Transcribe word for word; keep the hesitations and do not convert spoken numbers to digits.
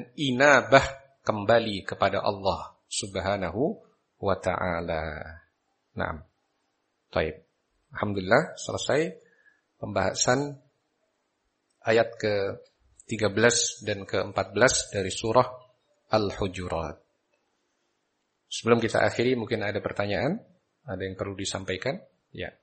dan inabah kembali kepada Allah Subhanahu wa ta'ala. Naam. Baik. Alhamdulillah selesai pembahasan ayat ke tiga belas dan ke empat belas dari surah Al-Hujurat. Sebelum kita akhiri mungkin ada pertanyaan, ada yang perlu disampaikan? Ya.